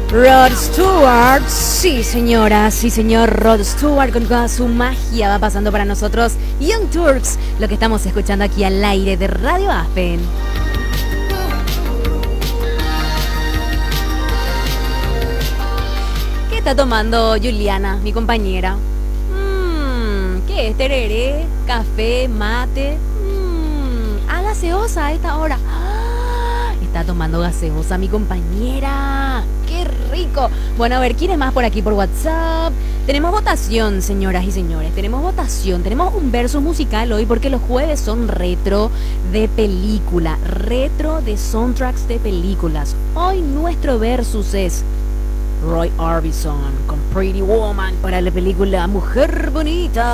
Rod Stewart, sí señora, sí señor, Rod Stewart con toda su magia va pasando para nosotros Young Turks, lo que estamos escuchando aquí al aire de Radio Aspen. ¿Qué está tomando Juliana, mi compañera? ¿Qué es? ¿Tereré? ¿Café? ¿Mate? Gaseosa a esta hora. Está tomando gaseosa mi compañera. ¡Qué rico! Bueno, a ver, ¿quién es más por aquí por WhatsApp? Tenemos votación, señoras y señores. Tenemos votación. Tenemos un versus musical hoy porque los jueves son retro de película. Retro de soundtracks de películas. Hoy nuestro versus es Roy Orbison con Pretty Woman para la película Mujer Bonita.